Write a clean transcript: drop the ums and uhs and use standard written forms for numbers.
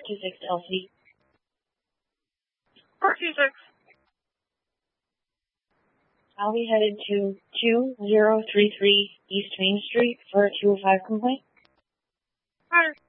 426 LC. 426. I'll be headed to 2033 East Main Street for a 205 complaint. Hi.